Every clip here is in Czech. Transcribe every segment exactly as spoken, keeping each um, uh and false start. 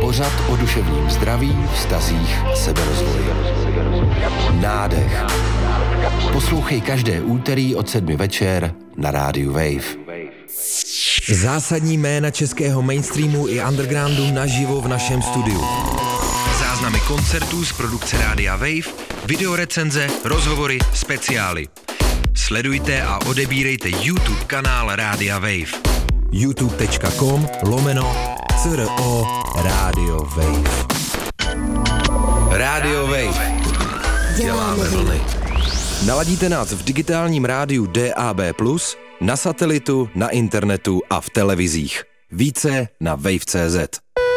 Pořad o duševním zdraví, vztazích a seberozvoji. Nádech. Poslouchej každé úterý od sedmi večer na rádiu Wave. Zásadní jména českého mainstreamu i undergroundu naživo v našem studiu. Záznamy koncertů z produkce Rádia Wave, videorecenze, rozhovory, speciály. Sledujte a odebírejte YouTube kanál Rádia Wave. youtube.com lomeno CRO Rádio Wave. Rádio Wave. Děláme vlny. Naladíte nás v digitálním rádiu D A B plus, na satelitu, na internetu a v televizích. Více na wave tečka cé zet.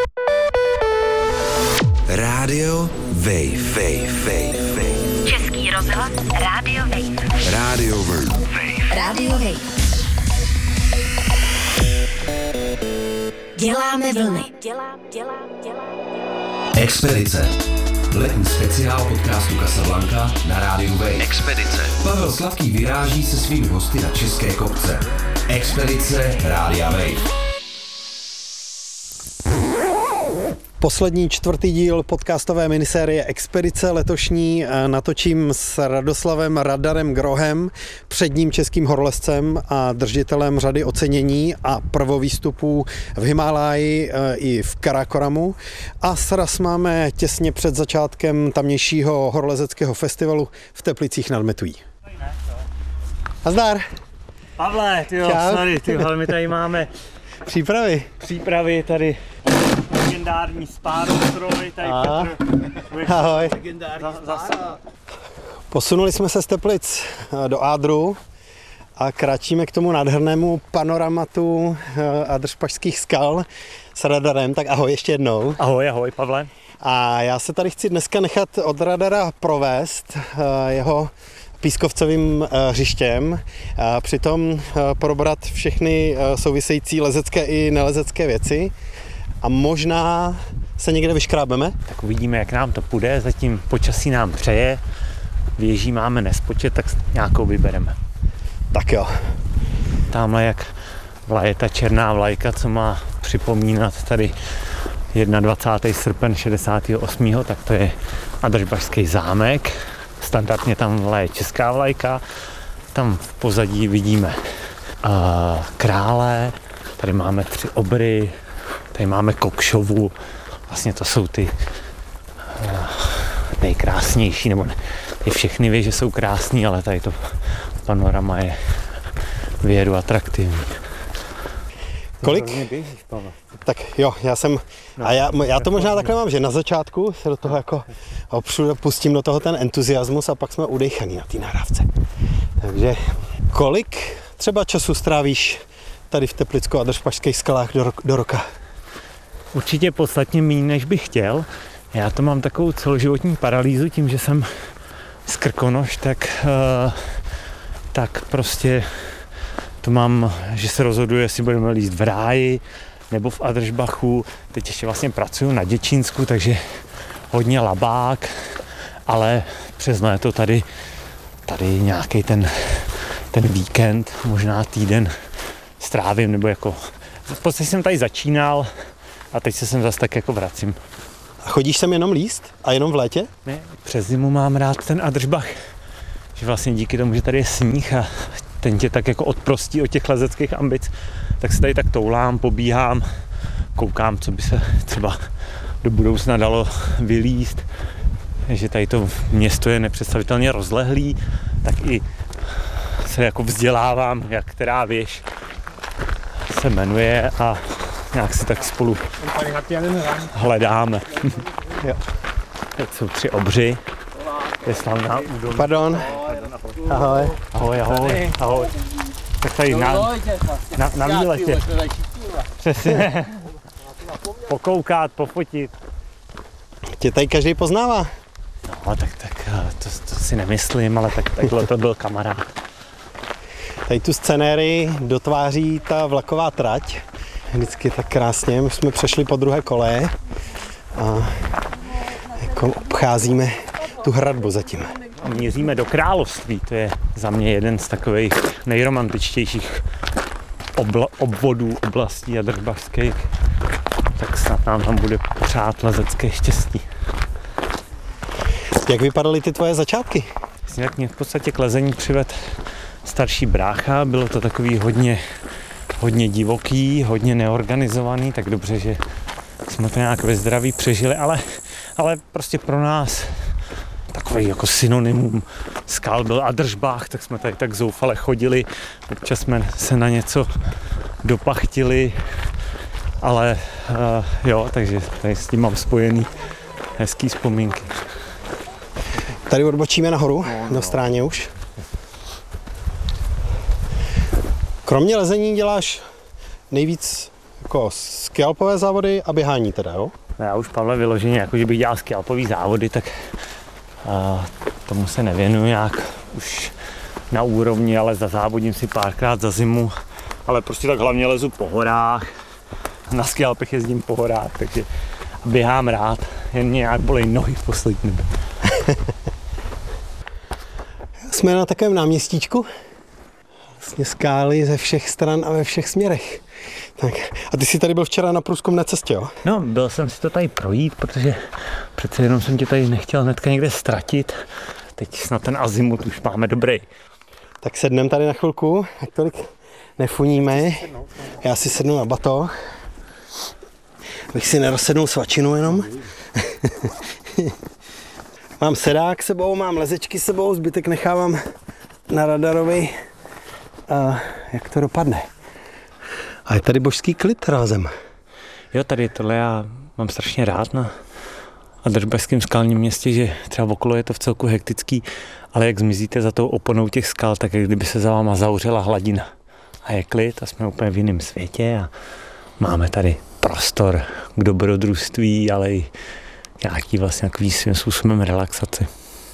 Rádio Wave. Wave, Wave, Wave. Český rozhlas Rádio Wave. Rádio Wave. Rádio Wave. Děláme vlny. Dělám, dělám, dělám. Expedice. Letní speciál podcastu Casablanca na rádiu Wave. Expedice. Pavel Sladký vyráží se svými hosty na české kopce. Expedice Rádia Wave. Poslední čtvrtý díl podcastové minisérie Expedice letošní natočím s Radoslavem Radarem Grohem, předním českým horolezcem a držitelem řady ocenění a prvovýstupů v Himálaji i v Karakoramu. A sraz máme těsně před začátkem tamnějšího horolezeckého festivalu v Teplicích nad Metují. Nazdar! Pavle, tyjo, sorry, tyjo, my tady máme přípravy. Přípravy tady. Legendární spárostroj, tady a. Petr. Ahoj. Za, zase. Posunuli jsme se z Teplic do Ádru a kráčíme k tomu nádhernému panoramatu Adršpašských skal s Radarem. Tak ahoj ještě jednou. Ahoj, ahoj, Pavle. A já se tady chci dneska nechat od Radara provést jeho pískovcovým hřištěm, a přitom probrat všechny související lezecké i nelezecké věci. A možná se někde vyškrábeme? Tak uvidíme, jak nám to půjde, zatím počasí nám přeje, věží máme nespočet, tak nějakou vybereme. Tak jo. Tamhle jak vlaje ta černá vlajka, co má připomínat tady dvacátého prvního srpen šedesátého osmého tak to je Adršpašský zámek. Standardně tam vlaje česká vlajka, tam v pozadí vidíme uh, krále, tady máme tři obry, tady máme Kokšovu, vlastně to jsou ty uh, nejkrásnější, nebo ne, ty všechny věže jsou krásný, ale tady to panorama je věru atraktivní. Kolik? Tak jo, já jsem, a já, já to možná takhle mám, že na začátku se do toho jako opřu, pustím do toho ten entuziasmus a pak jsme udechaný na té nahrávce. Takže kolik třeba času strávíš tady v Teplicko-Adršpašských skalách do, do roka? Určitě podstatně méně, než bych chtěl. Já to mám takovou celoživotní paralýzu tím, že jsem z Krkonoš, tak, uh, tak prostě to mám, že se rozhoduji, jestli budeme líst v Ráji nebo v Adršbachu. Teď ještě vlastně pracuju na Děčínsku, takže hodně labák, ale přes léto tady, tady nějaký ten, ten víkend, možná týden strávím, nebo jako v podstatě jsem tady začínal a teď se sem zase tak jako vracím. A chodíš sem jenom líst? A jenom v létě? Ne, přes zimu mám rád ten Adršbach, že vlastně díky tomu, že tady je sníh a ten tě tak jako odprostí od těch lezeckých ambic, tak se tady tak toulám, pobíhám, koukám, co by se třeba do budoucna dalo vylíst, že tady to město je nepředstavitelně rozlehlý, tak i se jako vzdělávám, jak která věž se jmenuje a nějak si tak spolu hledáme. Jo. Teď jsou tři obři, je slavná údolí. Pardon. Ahoj. Ahoj, ahoj, ahoj. Tak tady na, na, na výletě. Přesně. Pokoukat, pofotit. Tě tady každý poznává. No, tak, tak to, to si nemyslím, ale tak, takhle to byl kamarád. Tady tu scenérii dotváří ta vlaková trať. Vždycky tak krásně. My jsme přešli po druhé koleje a jako obcházíme tu hradbu zatím. Míříme do království, to je za mě jeden z takových nejromantičtějších obla, obvodů oblastí adršbachských. tak snad nám tam bude přát lezecké štěstí. Jak vypadaly ty tvoje začátky? Jak mě v podstatě k lezení přived starší brácha, bylo to takový hodně, hodně divoký, hodně neorganizovaný, tak dobře, že jsme to nějak ve zdraví přežili, ale, ale prostě pro nás takový jako synonymum skal byl Adržbách, tak jsme tady tak zoufale chodili, občas jsme se na něco dopachtili, ale uh, jo, takže tady s tím mám spojený hezký vzpomínky. Tady odbočíme nahoru, no, no. do stráně už. Kromě lezení děláš nejvíc jako skialpové závody a běhání teda, jo? Já už, Pavle, vyloženě, jako že bych dělal skialpový závody, tak uh, tomu se nevěnuju nějak už na úrovni, ale zazávodím si párkrát za zimu, ale prostě tak hlavně lezu po horách, na skialpech jezdím po horách, takže běhám rád, jen mě nějak bolej nohy v poslední době. Jsme na takovém náměstíčku, vlastně skály ze všech stran a ve všech směrech. Tak. A ty jsi tady byl včera na průzkumné cestě, jo? No, byl jsem si to tady projít, protože přece jenom jsem tě tady nechtěl hnedka někde ztratit. Teď snad ten azimut už máme dobrý. Tak sedneme tady na chvilku, jak tolik nefuníme. Já si sednu na batoh. Bych si nerozsednul svačinu jenom. Mám sedák sebou, mám lezečky sebou, zbytek nechávám na radarovi. A jak to dopadne? A je tady božský klid rázem. Jo, tady tohle já mám strašně rád na Adržbešském skalním městě, že třeba okolo je to v celku hektický, ale jak zmizíte za tou oponou těch skal, tak jak kdyby se za váma zavřela hladina. A je klid a jsme úplně v jiném světě a máme tady prostor k dobrodružství, ale i nějaký vlastně takový svým způsobem relaxaci.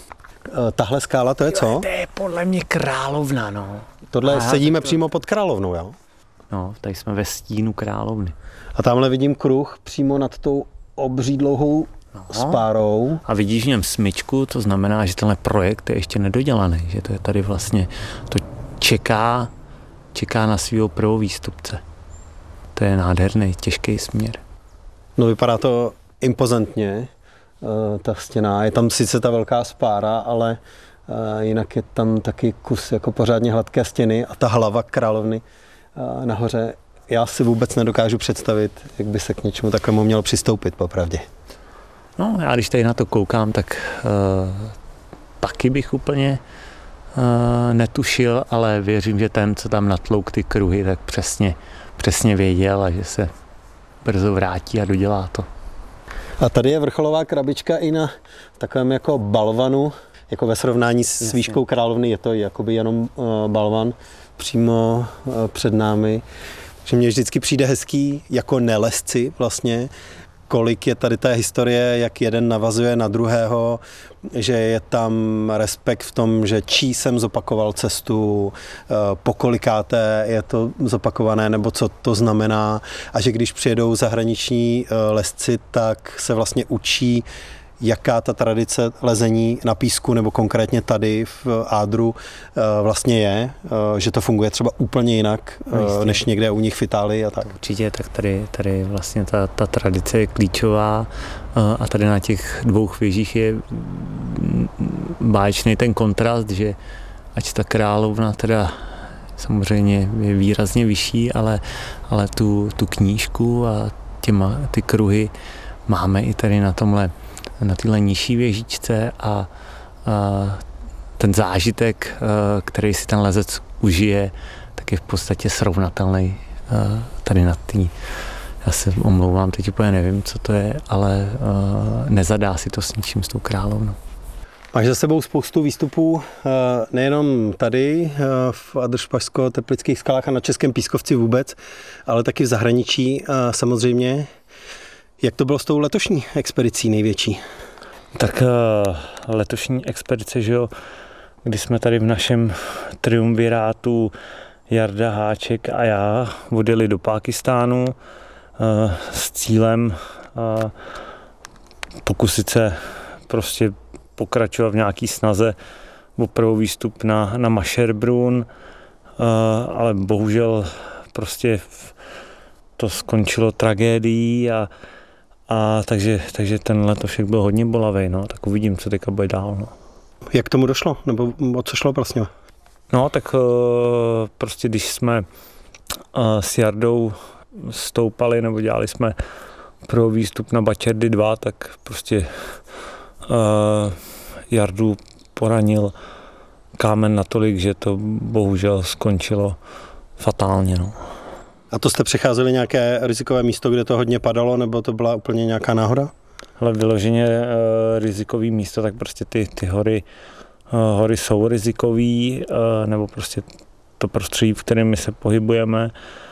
Tahle skála, to je co? To je podle mě Královna, no. Tohle a sedíme to... přímo pod Královnou, jo? No, tady jsme ve stínu Královny. A tamhle vidím kruh přímo nad tou obří dlouhou no. spárou. A vidíš v něm smyčku, to znamená, že tenhle projekt je ještě nedodělaný, že to je tady vlastně, to čeká, čeká na svého prvou výstupce. To je nádherný, těžký směr. No vypadá to impozantně, ta stěna. Je tam sice ta velká spára, ale jinak je tam taky kus jako pořádně hladké stěny a ta hlava Královny nahoře. Já si vůbec nedokážu představit, jak by se k něčemu takovému mělo přistoupit, popravdě. No, já když tady na to koukám, tak uh, taky bych úplně uh, netušil, ale věřím, že ten, co tam natlouk ty kruhy, tak přesně, přesně věděl a že se brzo vrátí a dodělá to. A tady je vrcholová krabička i na takovém jako balvanu, jako ve srovnání s výškou Královny je to jakoby jenom uh, balvan přímo uh, před námi. Že mně vždycky přijde hezký jako nelezci vlastně, kolik je tady té historie, jak jeden navazuje na druhého, že je tam respekt v tom, že čí jsem zopakoval cestu, pokolikáté je to zopakované, nebo co to znamená, a že když přijedou zahraniční lezci, tak se vlastně učí, jaká ta tradice lezení na písku nebo konkrétně tady v Ádru vlastně je, že to funguje třeba úplně jinak, no, než někde u nich v Itálii a tak. Určitě, tak tady, tady vlastně ta, ta tradice je klíčová a tady na těch dvou věžích je báječný ten kontrast, že ať ta Královna teda samozřejmě je výrazně vyšší, ale, ale tu, tu knížku a těma, ty kruhy máme i tady na tomhle na téhle nižší věžičce a, a ten zážitek, který si ten lezec užije, tak je v podstatě srovnatelný tady na tý. Já se omlouvám, teď úplně nevím, co to je, ale nezadá si to s ničím, s tou Královnou. Máš za sebou spoustu výstupů, nejenom tady v Adržpašsko-Teplických skalách a na Českém pískovci vůbec, ale taky v zahraničí samozřejmě. Jak to bylo s tou letošní expedicí největší? Tak letošní expedice, že jo, kdy jsme tady v našem triumvirátu Jarda, Háček a já odjeli do Pákistánu s cílem pokusit se prostě pokračovat v nějaký snaze o prvou výstup na, na Masherbrun, ale bohužel prostě to skončilo tragédií a, a takže, takže ten letošek byl hodně bolavý, no, tak uvidím, co teďka bude dál, no. Jak k tomu došlo? Nebo o co šlo vlastně? No, tak prostě když jsme s Jardou stoupali nebo dělali jsme pro výstup na Bačerdy dva, tak prostě uh, Jardu poranil kámen natolik, že to bohužel skončilo fatálně. No. A to jste přecházeli nějaké rizikové místo, kde to hodně padalo, nebo to byla úplně nějaká náhoda? Ale vyloženě uh, rizikový místo, tak prostě ty, ty hory, uh, hory jsou rizikový, uh, nebo prostě to prostředí, v kterém my se pohybujeme.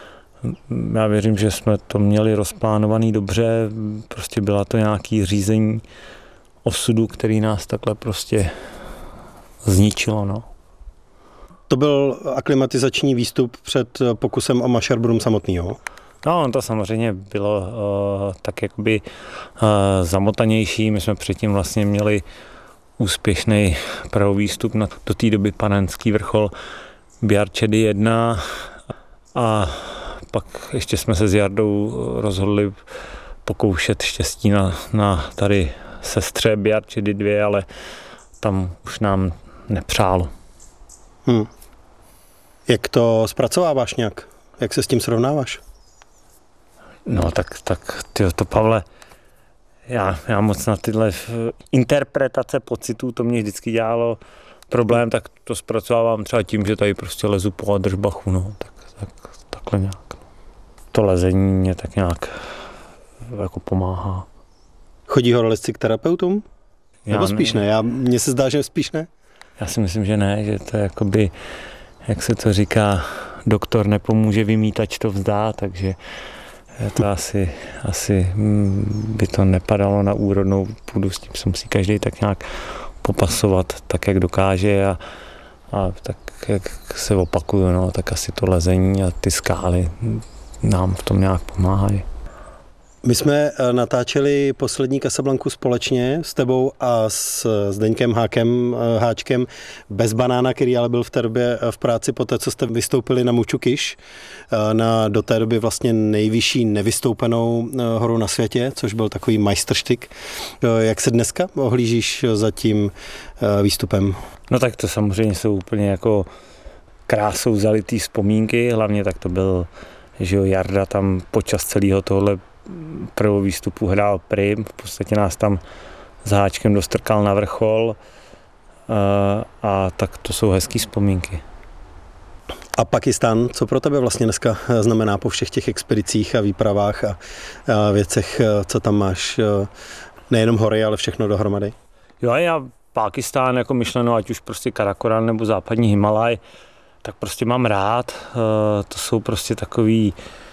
Já věřím, že jsme to měli rozplánovaný dobře, prostě byla to nějaký řízení osudu, který nás takhle prostě zničilo, no. To byl aklimatizační výstup před pokusem o Mašerbrum samotného? No, to samozřejmě bylo uh, tak jakoby uh, zamotanější. My jsme předtím vlastně měli úspěšný pravovýstup na do té doby Panenský vrchol Bjarčedy jedna a pak ještě jsme se s Jardou rozhodli pokoušet štěstí na, na tady sestře Bjarčedy dvě, ale tam už nám nepřálo. Hmm. Jak to zpracováváš nějak? Jak se s tím srovnáváš? No tak, tak tyjo, to Pavle, já, já moc na tyhle interpretace pocitů, to mě vždycky dělalo problém, tak to zpracovávám třeba tím, že tady prostě lezu po Adršbachu, no, tak, tak, takhle nějak. To lezení mě tak nějak jako pomáhá. Chodí horolezci k terapeutům? Já Nebo spíš ne? ne? Já, mně se zdá, že spíš ne. Já si myslím, že ne, že to je jakoby, jak se to říká, doktor nepomůže, vymítač to vzdá, takže to asi, asi by to nepadalo na úrodnou půdu, s tím se musí každý tak nějak popasovat tak, jak dokáže a, a tak, jak se opakuju, no, tak asi to lezení a ty skály nám v tom nějak pomáhají. My jsme natáčeli poslední Casablanku společně s tebou a s Zdeňkem Hákem, Háčkem bez Banána, který ale byl v té době v práci poté, co jste vystoupili na Mučukiš, na do té doby vlastně nejvyšší nevystoupenou horu na světě, což byl takový majstrštyk. Jak se dneska ohlížíš za tím výstupem? No tak to samozřejmě jsou úplně jako krásou zalitý vzpomínky, hlavně tak to byl, že jo, Jarda tam počas celého tohle prvou výstupu hrál prim, v podstatě nás tam s Háčkem dostrkal na vrchol a, a tak to jsou hezký vzpomínky. A Pakistán, co pro tebe vlastně dneska znamená po všech těch expedicích a výpravách a, a věcech, co tam máš, nejenom hory, ale všechno dohromady? Jo, já Pákistán jako myšleno, ať už prostě Karakoram nebo západní Himalaj, tak prostě mám rád. To jsou prostě takový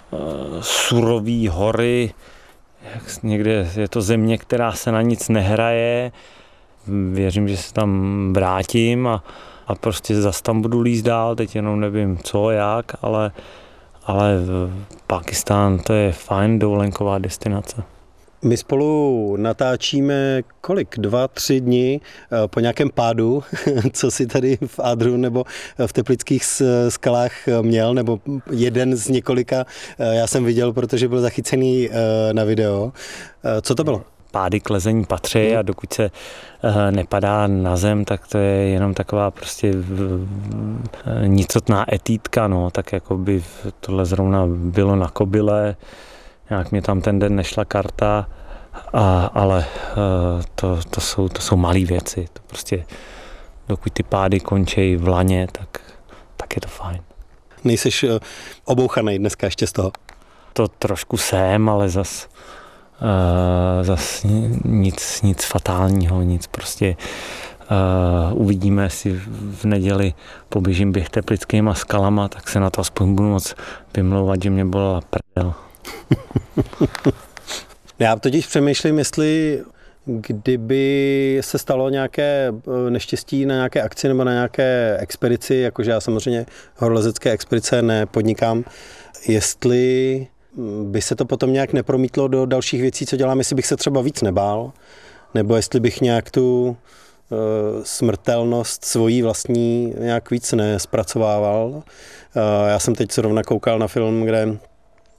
surový hory, někde je to země, která se na nic nehraje. Věřím, že se tam vrátím a, a prostě zas tam budu líst dál, teď jenom nevím co, jak, ale, ale Pákistán to je fajn dovolenková destinace. My spolu natáčíme kolik? Dva, tři dny po nějakém pádu, co si tady v Ádru nebo v Teplických skalách měl, nebo jeden z několika, já jsem viděl, protože byl zachycený na video. Co to bylo? Pády k lezení patří a dokud se nepadá na zem, tak to je jenom taková prostě nicotná etídka, no, tak jako by tohle zrovna bylo na kobyle. Nějak mě tam ten den nešla karta, a, ale to, to, jsou, to jsou malé věci. To prostě, dokud ty pády končí v laně, tak, tak je to fajn. Nejseš obouchanej dneska ještě z toho? To trošku jsem, ale zas, uh, zas nic, nic fatálního, nic prostě. Uh, uvidíme, jestli v neděli poběžím běh teplickýma skalama, tak se na to aspoň budu moc vymlouvat, že mě bolela prdel. Já totiž přemýšlím, jestli kdyby se stalo nějaké neštěstí na nějaké akci nebo na nějaké expedici, jakože já samozřejmě horolezecké expedice nepodnikám, jestli by se to potom nějak nepromítlo do dalších věcí, co dělám, jestli bych se třeba víc nebál, nebo jestli bych nějak tu smrtelnost svojí vlastní nějak víc nespracovával. Já jsem teď zrovna koukal na film, kde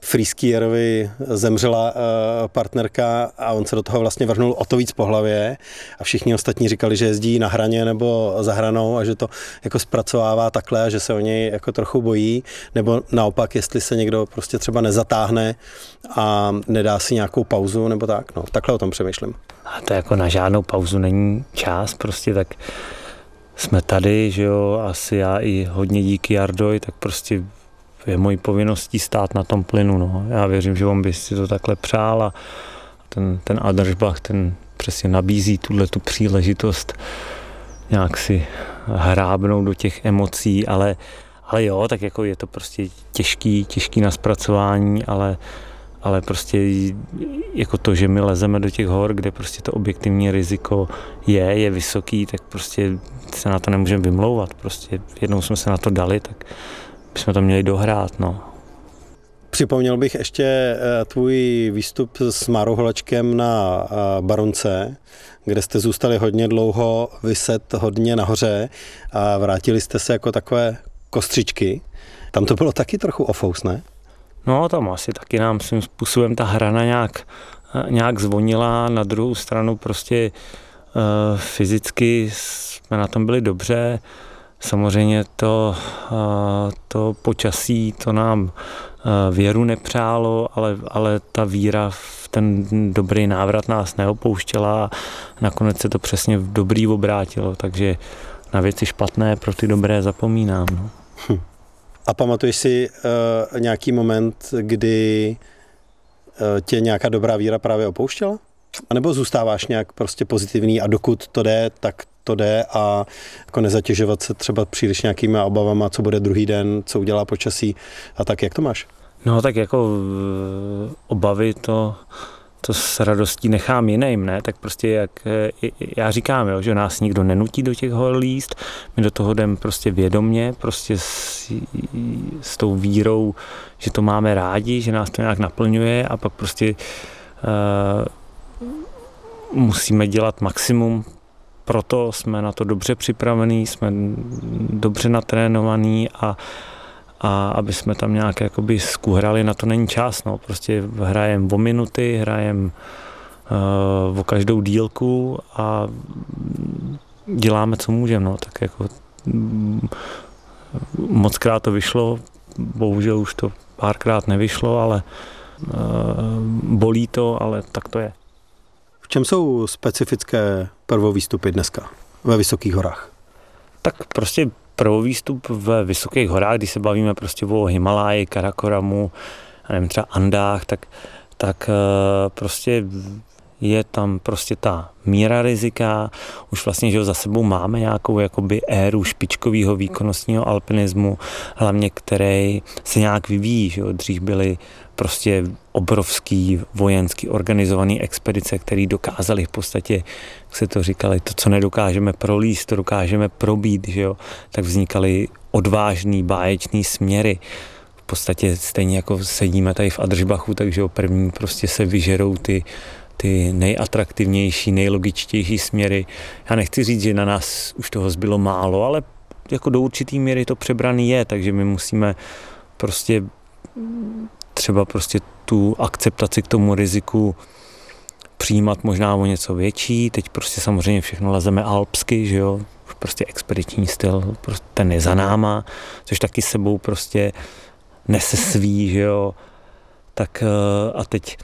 freeskierovi zemřela partnerka a on se do toho vlastně vrhnul o to víc po hlavě a všichni ostatní říkali, že jezdí na hraně nebo za hranou a že to jako zpracovává takhle a že se o něj jako trochu bojí, nebo naopak, jestli se někdo prostě třeba nezatáhne a nedá si nějakou pauzu nebo tak, no, takhle o tom přemýšlím. A to jako na žádnou pauzu není čas, prostě tak jsme tady, že jo, asi já i hodně díky Jardoj, tak prostě je mojí povinností stát na tom plynu, no. Já věřím, že on by si to takhle přál a ten, ten Adlersbach, ten přesně nabízí tuhle tu příležitost nějak si hrábnout do těch emocí, ale, ale jo, tak jako je to prostě těžký, těžký na zpracování, ale ale prostě jako to, že my lezeme do těch hor, kde prostě to objektivní riziko je, je vysoký, tak prostě se na to nemůžeme vymlouvat. Prostě jednou jsme se na to dali, tak bychom to měli dohrát, no. Připomněl bych ještě tvůj výstup s Márou Holečkem na Baronce, kde jste zůstali hodně dlouho vyset hodně nahoře a vrátili jste se jako takové kostřičky. Tam to bylo taky trochu ofous, ne? No, tam asi taky nám svým způsobem ta hrana nějak, nějak zvonila, na druhou stranu prostě uh, fyzicky jsme na tom byli dobře, samozřejmě to, uh, to počasí, to nám uh, věru nepřálo, ale, ale ta víra v ten dobrý návrat nás neopouštěla a nakonec se to přesně v dobrý obrátilo, takže na věci špatné pro ty dobré zapomínám, no. Hm. A pamatuješ si uh, nějaký moment, kdy uh, tě nějaká dobrá víra právě opouštěla? A nebo zůstáváš nějak prostě pozitivní a dokud to jde, tak to jde a jako nezatěžovat se třeba příliš nějakýma obavama, co bude druhý den, co udělá počasí a tak, jak to máš? No tak jako obavy to... to s radostí nechám jiným, ne? Tak prostě jak já říkám, jo, že nás nikdo nenutí do těch hor líst, my do toho jdeme prostě vědomně, prostě s, s tou vírou, že to máme rádi, že nás to nějak naplňuje a pak prostě uh, musíme dělat maximum, proto jsme na to dobře připravení, jsme dobře natrénovaní a a aby jsme tam nějak jakoby skuhrali, na to není čas, no, prostě hrajem o minuty, hrajem uh, o každou dílku a děláme, co můžeme, no, tak jako mockrát to vyšlo, bohužel už to párkrát nevyšlo, ale uh, bolí to, ale tak to je. V čem jsou specifické prvovýstupy dneska ve Vysokých horách? Tak prostě prvovýstup ve Vysokých horách, když se bavíme prostě o Himaláji, Karakoramu, a nevím, třeba Andách, tak, tak prostě je tam prostě ta míra rizika. Už vlastně, že za sebou máme nějakou jakoby éru špičkového výkonnostního alpinismu, hlavně který se nějak vyvíjí, že jo. Dřív byly prostě obrovský vojenský organizovaný expedice, které dokázaly v podstatě, jak se to říkali, to, co nedokážeme prolíst, to dokážeme probít, že jo. Tak vznikaly odvážný, báječný směry. V podstatě stejně jako sedíme tady v Adlersbachu, takže první prostě se vyžerou ty ty nejatraktivnější, nejlogičtější směry. Já nechci říct, že na nás už toho zbylo málo, ale jako do určitý míry to přebraný je, takže my musíme prostě třeba prostě tu akceptaci k tomu riziku přijímat možná o něco větší. Teď prostě samozřejmě všechno lezeme alpsky, že jo, už prostě expediční styl, prostě ten je za náma, což taky sebou prostě nese svý, že jo. Tak a teď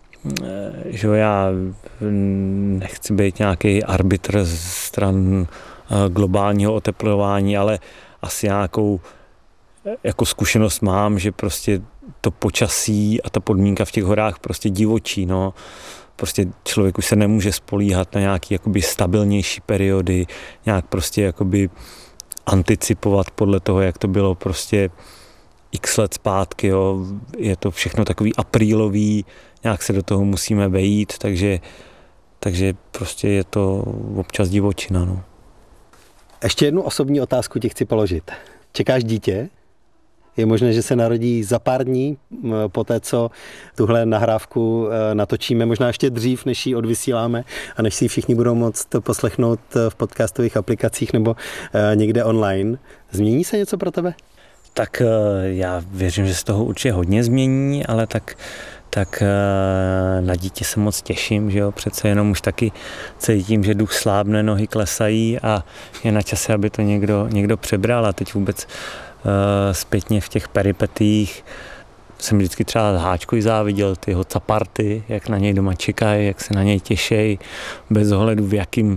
že já nechci být nějaký arbitr z stran globálního oteplování, ale asi nějakou jako zkušenost mám, že prostě to počasí a ta podmínka v těch horách prostě divočí, no. Prostě člověk už se nemůže spolíhat na nějaký jakoby stabilnější periody, nějak prostě jakoby anticipovat podle toho, jak to bylo prostě x let zpátky, jo. Je to všechno takový aprílový, nějak se do toho musíme vejít, takže, takže prostě je to občas divočina. No. Ještě jednu osobní otázku ti chci položit. Čekáš dítě? Je možné, že se narodí za pár dní po té, co tuhle nahrávku natočíme, možná ještě dřív, než ji odvysíláme a než si ji všichni budou moct poslechnout v podcastových aplikacích nebo někde online. Změní se něco pro tebe? tak já věřím, že se toho určitě hodně změní, ale tak, tak na dítě se moc těším, že jo, přece jenom už taky cítím, že duch slábne, nohy klesají a je na čase, aby to někdo, někdo přebral a teď vůbec zpětně v těch peripetích jsem vždycky třeba Háčkovi záviděl, ty jeho caparty, jak na něj doma čekají, jak se na něj těšejí, bez ohledu v jakým,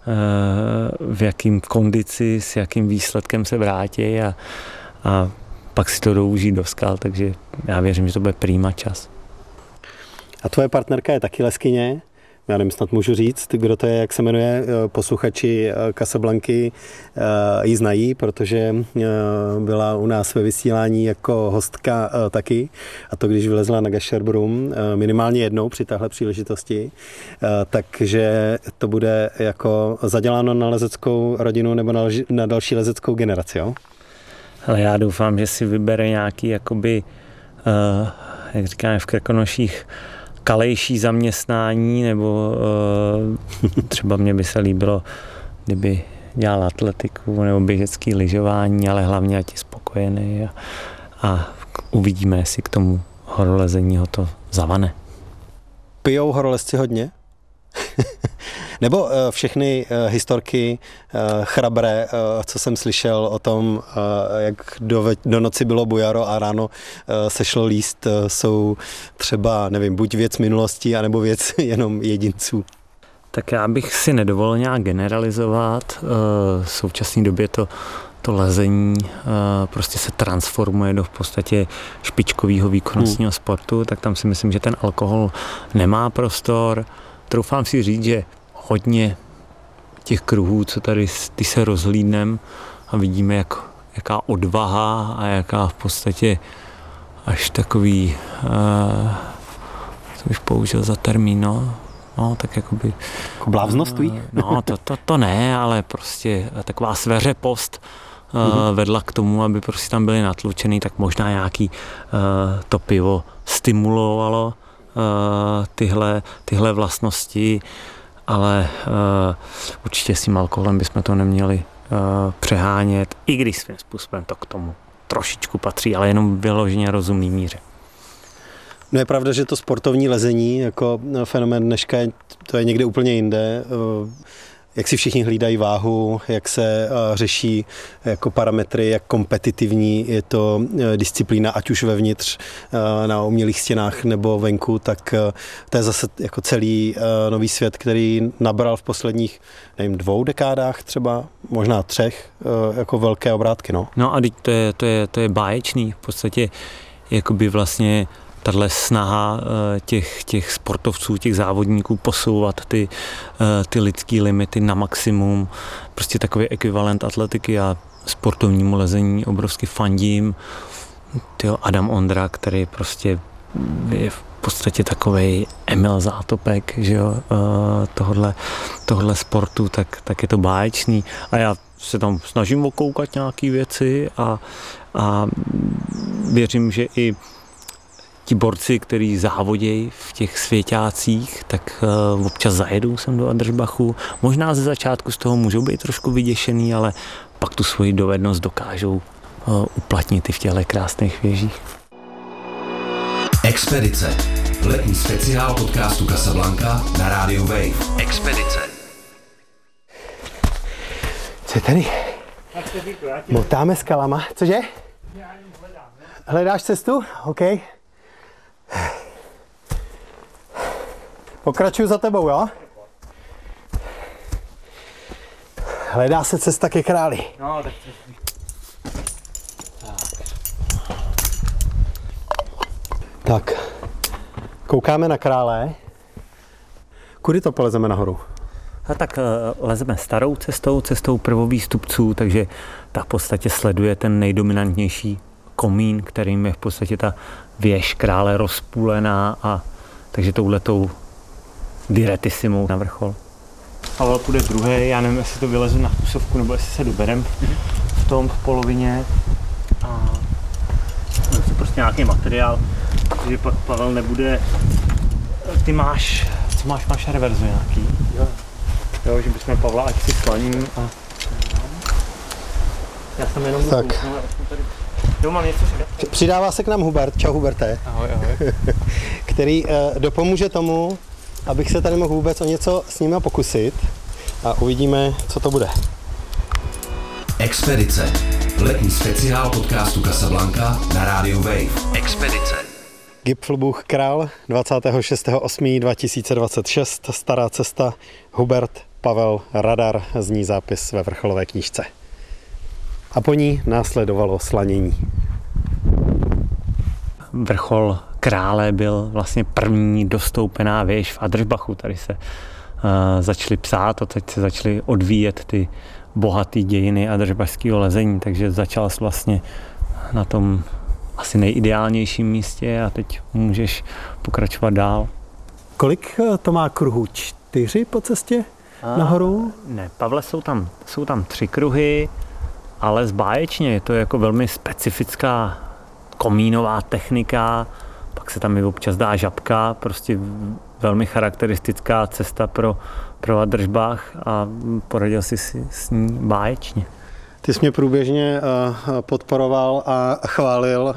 v jakým kondici, s jakým výsledkem se vrátí a, a pak si to jdou užít do skal, takže já věřím, že to bude prima čas. A tvoje partnerka je taky leskyně? Já nevím, snad můžu říct, kdo to je, jak se jmenuje, posluchači Casablanky ji znají, protože byla u nás ve vysílání jako hostka taky, a to když vylezla na Gasherbrum minimálně jednou při téhle příležitosti, takže to bude jako zaděláno na lezeckou rodinu nebo na další lezeckou generaci, jo? Ale já doufám, že si vybere nějaký, jakoby, jak říkáme v Krkonoších, kalejší zaměstnání, nebo uh, třeba mě by se líbilo, kdyby dělal atletiku nebo běžecký lyžování, ale hlavně ať je spokojený a, a uvidíme, jestli k tomu horolezení ho to zavane. Pijou horolezci hodně? Nebo uh, všechny uh, historky uh, chrabré, uh, co jsem slyšel o tom, uh, jak do, ve- do noci bylo bujaro a ráno uh, sešlo líst, uh, jsou třeba, nevím, buď věc minulosti, anebo věc jenom jedinců? Tak já bych si nedovolil nějak generalizovat. Uh, v současné době to, to lezení uh, prostě se transformuje do v podstatě špičkového výkonnostního hmm. sportu, tak tam si myslím, že ten alkohol nemá prostor. Troufám si říct, že hodně těch kruhů, co tady, ty se rozhlídnem a vidíme, jak, jaká odvaha a jaká v podstatě až takový, uh, co bych použil za termín, no, no tak jakoby... Jako bláznoství? Uh, no, to, to, to ne, ale prostě taková sveřepost uh, mm-hmm. vedla k tomu, aby prostě tam byli natlučený, tak možná nějaký uh, to pivo stimulovalo uh, tyhle, tyhle vlastnosti, ale uh, určitě s tím alkoholem bychom to neměli uh, přehánět, i když svým způsobem to k tomu trošičku patří, ale jenom vyloženě rozumný míře. No je pravda, že to sportovní lezení jako fenomén dneška je, to je někde úplně jinde. Jak si všichni hlídají váhu, jak se řeší jako parametry, jak kompetitivní je to disciplína, ať už vevnitř na umělých stěnách nebo venku, tak to je zase jako celý nový svět, který nabral v posledních, nevím, dvou dekádách třeba, možná třech, jako velké obrátky, no. No a to je, to je, to je báječný, v podstatě jakoby vlastně tahle snaha těch, těch sportovců, těch závodníků posouvat ty, ty lidský limity na maximum. Prostě takový ekvivalent atletiky a sportovnímu lezení obrovsky fandím. Tyjo, Adam Ondra, který prostě je v podstatě takovej Emil Zátopek, že jo, tohle, tohle sportu, tak, tak je to báječný. A já se tam snažím okoukat nějaké věci a, a věřím, že i ti borci, kteří závodějí v těch svěťácích, tak uh, občas zajedou sem do Adršbachu. Možná ze začátku z toho můžou být trošku vyděšený, ale pak tu svoji dovednost dokážou uh, uplatnit i v těchto krásných věžích. Expedice. Letní speciál podcastu Casablanca na rádiu Wave. Expedice. Co je tady? Motáme skalama. Cože? Hledáš cestu? OK. Pokračuju za tebou, jo? Hledá se cesta ke králi. No, tak Tak, koukáme na krále. Kudy to polezeme nahoru? A tak lezeme starou cestou, cestou prvovýstupců, takže ta v podstatě sleduje ten nejdominantnější komín, kterým je v podstatě ta věž krále rozpůlená, a takže touhletou diretissimou na vrchol. Pavel půjde druhý, já nevím, jestli to vylezu na kusovku, nebo jestli se doberem v tom v polovině. A je prostě nějaký materiál, takže pak Pavel nebude. Ty máš, co máš, máš reverzu nějaký? Jo. Jo, že bychom Pavla ať si slaním a já jsem jenom tak. Kouknu, tady... Jo, mám něco říkat. Přidává se k nám Hubert. Čau Huberte. Ahoj, ahoj. Který uh, dopomůže tomu, abych se tady mohl vůbec o něco s nimi pokusit a uvidíme, co to bude. Expedice. Letní speciál podcastu Casablanca na rádiu Wave. Expedice. Gipfelbuch Král, dvacátého šestého osmého dva tisíce dvacet šest, stará cesta, Hubert Pavel Radar, zní zápis ve vrcholové knížce. A po ní následovalo slanění. Vrchol Krále byl vlastně první dostoupená věž v Adržbachu. Tady se uh, začaly psát a teď se začaly odvíjet ty bohaté dějiny adržbachského lezení, takže začal jsi vlastně na tom asi nejideálnějším místě a teď můžeš pokračovat dál. Kolik to má kruhů? Čtyři po cestě a, nahoru? Ne, Pavle, jsou tam, jsou tam tři kruhy, ale zbáječně je to jako velmi specifická komínová technika, pak se tam i občas dá žabka, prostě velmi charakteristická cesta pro, pro Adržbach a poradil si si s ní báječně. Ty jsi mě průběžně podporoval a chválil,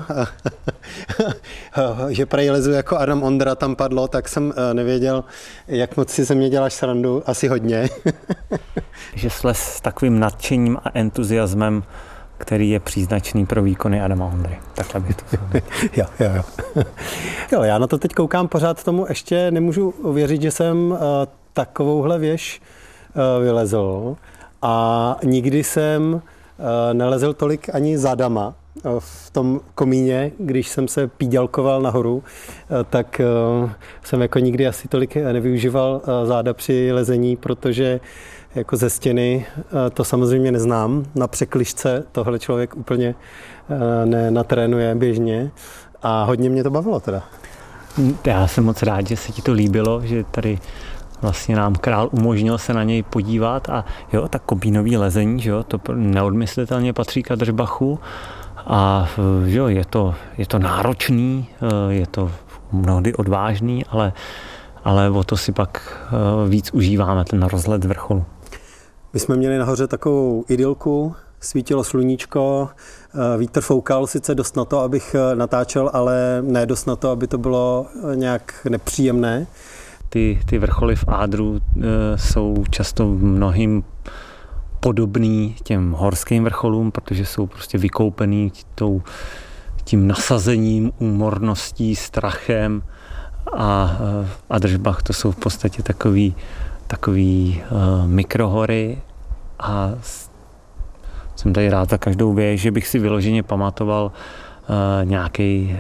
že prej lezu jako Adam Ondra tam padlo, tak jsem nevěděl, jak moc si ze mě děláš srandu, asi hodně. Že slez s takovým nadšením a entuziasmem, který je příznačný pro výkony Adama Ondry. Takhle bych to řekl. jo, jo, jo. jo, já na to teď koukám pořád tomu, ještě nemůžu uvěřit, že jsem uh, takovouhle věž uh, vylezl a nikdy jsem uh, nelezl tolik ani zádama uh, v tom komíně, když jsem se píďalkoval nahoru, uh, tak uh, jsem jako nikdy asi tolik nevyužíval uh, záda při lezení, protože jako ze stěny to samozřejmě neznám. Na překližce tohle člověk úplně nenatrénuje běžně a hodně mě to bavilo teda. Já jsem moc rád, že se ti to líbilo, že tady vlastně nám Král umožnil se na něj podívat a jo, tak komínový lezení, že jo, to neodmyslitelně patří k Adržbachu a jo, je to, je to náročný, je to mnohdy odvážný, ale, ale o to si pak víc užíváme, ten rozhled z vrcholu. My jsme měli nahoře takovou idylku, svítilo sluníčko, vítr foukal sice dost na to, abych natáčel, ale ne dost na to, aby to bylo nějak nepříjemné. Ty, ty vrcholy v Ádru e, jsou často mnohým podobný těm horským vrcholům, protože jsou prostě vykoupený tou, tím nasazením, úmorností, strachem a e, Adržbach to jsou v podstatě takový takový uh, mikrohory a jsem tady rád za každou věž, že bych si vyloženě pamatoval uh, nějaký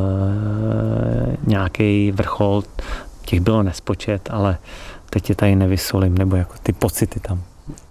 uh, nějaký vrchol, těch bylo nespočet, ale teď je tady nevysolím, nebo jako ty pocity tam.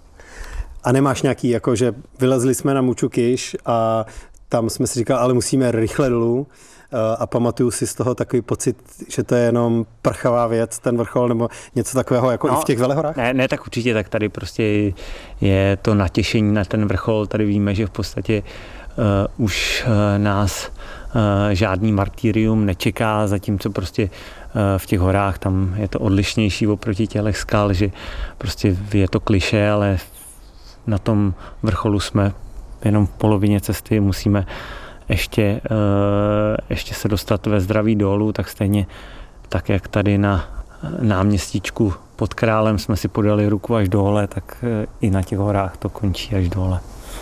A nemáš nějaký, jako že vylezli jsme na Muču Kiš a tam jsme si říkali, ale musíme rychle dolů, a pamatuju si z toho takový pocit, že to je jenom prchavá věc, ten vrchol, nebo něco takového, jako no, i v těch velehorách? Ne, ne, tak určitě, tak tady prostě je to natěšení na ten vrchol, tady víme, že v podstatě uh, už uh, nás uh, žádný martýrium nečeká, zatímco prostě uh, v těch horách tam je to odlišnější oproti těch skal, že prostě je to klišé, ale na tom vrcholu jsme jenom v polovině cesty, musíme ještě, ještě se dostat ve zdraví dolů, tak stejně tak, jak tady na náměstíčku pod Králem jsme si podali ruku až dole, tak i na těch horách to končí až dole.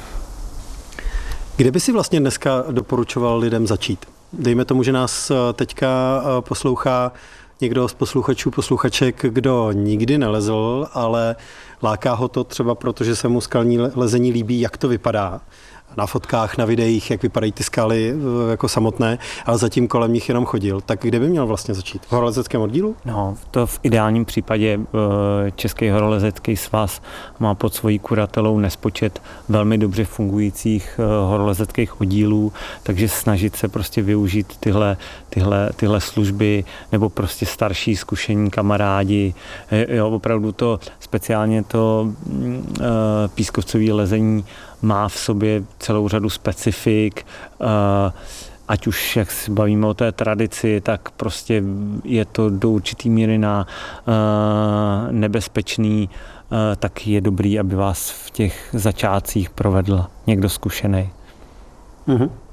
Kde by si vlastně dneska doporučoval lidem začít? Dejme tomu, že nás teďka poslouchá někdo z posluchačů, posluchaček, kdo nikdy nelezl, ale láká ho to třeba proto, že se mu skalní lezení líbí, jak to vypadá. Na fotkách, na videích, jak vypadají ty skaly jako samotné, ale zatím kolem nich jenom chodil. Tak kde by měl vlastně začít? V horolezeckém oddílu? No, to v ideálním případě Český horolezecký svaz má pod svojí kuratelou nespočet velmi dobře fungujících horolezeckých oddílů, takže snažit se prostě využít tyhle, tyhle, tyhle služby nebo prostě starší zkušení kamarádi. Jo, opravdu to speciálně to pískovcové lezení má v sobě celou řadu specifik, ať už, jak se bavíme o té tradici, tak prostě je to do určitý míry na nebezpečný, tak je dobrý, aby vás v těch začátcích provedl někdo zkušený. Mm-hmm.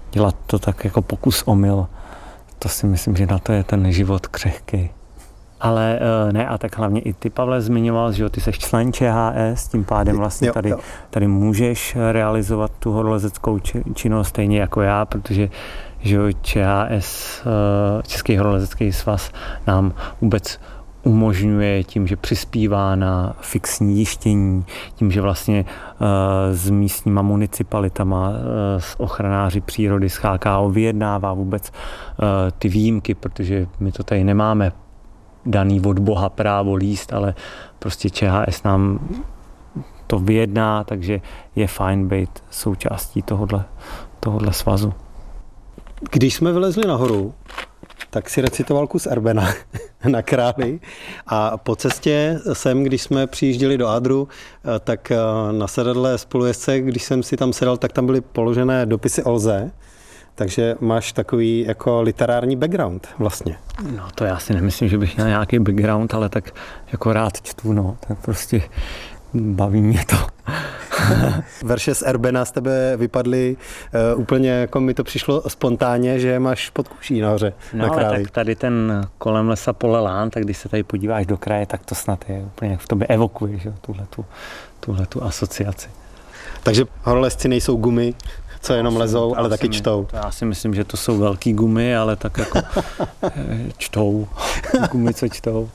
dělat to tak jako pokus omyl, to si myslím, že na to je ten život křehký. Ale ne, a tak hlavně i ty, Pavle, zmiňoval, že ty seš člen Č H S, tím pádem vlastně tady, tady můžeš realizovat tu horolezeckou činnost stejně jako já, protože že Č H S, Český horolezecký svaz, nám vůbec umožňuje tím, že přispívá na fixní jištění, tím, že vlastně uh, s místníma municipalitama, uh, s ochranáři přírody, s H K O vyjednává vůbec uh, ty výjimky, protože my to tady nemáme daný od Boha právo líst, ale prostě Č H S nám to vyjedná, takže je fajn být součástí tohodle, tohodle svazu. Když jsme vylezli nahoru, tak si recitoval kus Erbena na Králi a po cestě sem, když jsme přijížděli do Adru, tak na sedadle spolujezdce, když jsem si tam sedal, tak tam byly položené dopisy Olze, takže máš takový jako literární background vlastně. No to já si nemyslím, že bych měl nějaký background, ale tak jako rád čtu, no, tak prostě baví mě to. Verše z Erbena z tebe vypadly uh, úplně, jako mi to přišlo spontánně, že máš pod kuší nahoře no, na Králi. Ale tak tady ten kolem lesa pole lán, tak když se tady podíváš do kraje, tak to snad je úplně v tobě evokuje, že tuhletu, tuhletu asociaci. Takže horolezci nejsou gumy, co jenom já lezou, ale taky mi, čtou. Já si myslím, že to jsou velký gumy, ale tak jako čtou. Gumy, co čtou.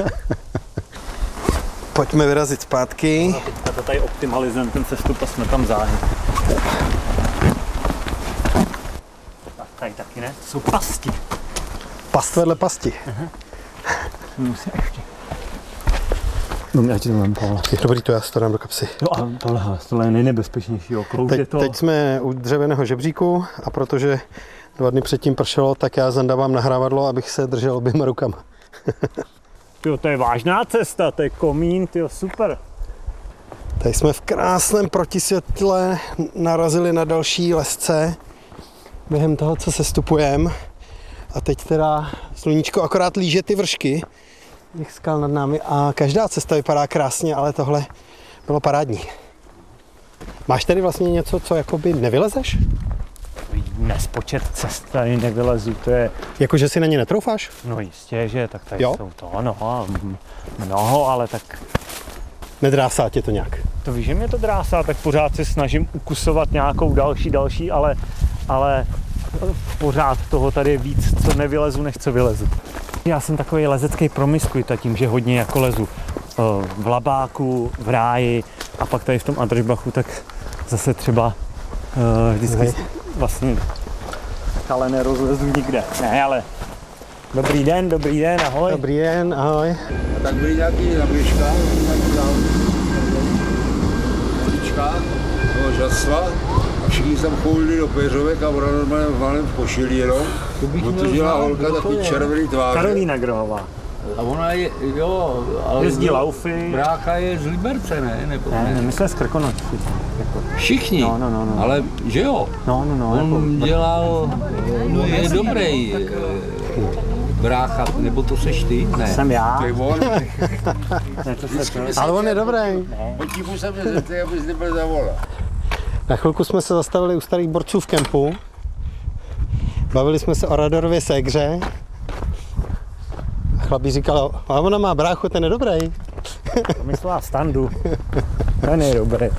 Pojďme vyrazit zpátky. A teďka to tady optimalizujeme ten cestup a jsme tam záhy. Tak tady taky ne, to jsou pasti. Past vedle pasti. Aha. Musím ještě. No, já ti to mám, Pavle. Dobrý, to já si to dám do kapsy. Jo a tohle, tohle je nejnebezpečnější okrouh. Teď, to... teď jsme u dřevěného žebříku a protože dva dny předtím pršelo, tak já zandávám nahrávadlo, abych se držel oběma rukama. Jo, to je vážná cesta, to je komín, tyjo, super. Tady jsme v krásném protisvětle narazili na další lesce během toho, co sestupujeme. A teď teda sluníčko akorát líže ty vršky těch skal nad námi a každá cesta vypadá krásně, ale tohle bylo parádní. Máš tady vlastně něco, co jakoby nevylezeš? Nespočet cest tady nevylezu, to je... Jako, že si na ně netroufáš? No jistě, že tak tady jo? jsou to, no, mnoho, ale tak... Nedrásá tě to nějak? To víš, že mě to drásá, tak pořád se snažím ukusovat nějakou další, další, ale, ale pořád toho tady je víc, co nevylezu, než co vylezu. Já jsem takový lezecký promiskuita tím, že hodně jako lezu v Labáku, v Ráji a pak tady v tom Adržbachu, tak zase třeba vždycky Hej. vlastně ale nerozlezu nikde. Ne, ale dobrý den, dobrý den, ahoj. Dobrý den, ahoj. A tak byly nějaký naběžka, nějaký závodíčka, toho žasva a všichni tam choulili do péřovek a ona normálně v malém košili jenom. To dělá holka, takový červený tváře. Karolína Grohová. A ona je, jo, ale jezdí laufy. Brácha je z Liberce, ne? Nebo ne, ne, my jsme z Krkonoší. Jako. Všichni, no, no, no, no. ale že jo? No, no, no. On jako... dělal, no je dobrý brácha, nebo to seš ty? Ne. Jsem já. To je on. Ne, to se, ale on je dobrý. Potíku jsem se zeptej, abys nebyl zavolat. Na chvilku jsme se zastavili u starých borců v kempu. Bavili jsme se o Radarově ségře. A chlapík říkal, a ona má bráchu, ten je dobrý. To myslela Standu. Ten je dobrý.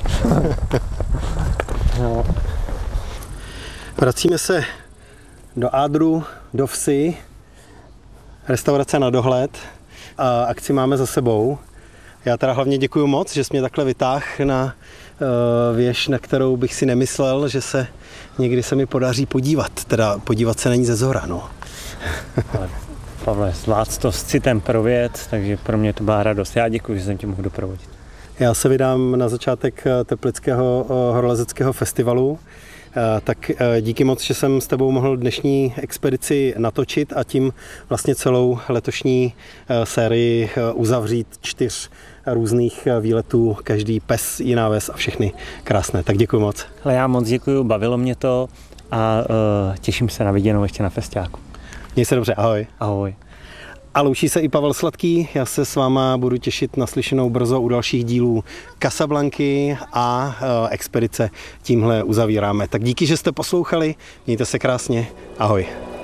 No. Vracíme se do Adru, do vsi. Restaurace na dohled. A akci máme za sebou. Já teda hlavně děkuju moc, že jsi mě takhle vytáhl na uh, věž, na kterou bych si nemyslel, že se někdy se mi podaří podívat. Teda podívat se není ze zhora, no. Pavle, zvlád to s citem pro věc, takže pro mě to byla radost. Já děkuji, že jsem tě mohl doprovodit. Já se vydám na začátek Teplického horolezeckého festivalu. Tak díky moc, že jsem s tebou mohl dnešní expedici natočit a tím vlastně celou letošní sérii uzavřít čtyř různých výletů, každý pes, jiná ves a všechny krásné. Tak děkuji moc. Ale já moc děkuji, bavilo mě to a uh, těším se na viděnou ještě na festiáku. Měj se dobře, ahoj. Ahoj. A loučí se i Pavel Sladký. Já se s váma budu těšit na slyšenou brzo u dalších dílů Casablanky a e, Expedice. Tímhle uzavíráme. Tak díky, že jste poslouchali. Mějte se krásně. Ahoj.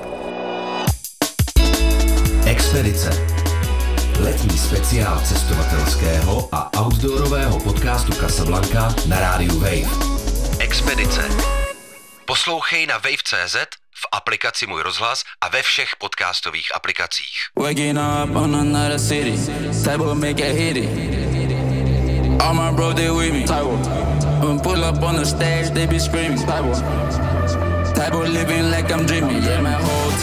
Expedice. Letní speciál cestovatelského a outdoorového podcastu Casablanca na rádiu Wave. Expedice. Poslouchej na wave tečka cé zet, v aplikaci Můj rozhlas a ve všech podcastových aplikacích. Waking up on another city, type will make it hit it. All my bro, they with me. When pull up on the stage, they be screaming. Type of living like I'm dreaming. Yeah, my whole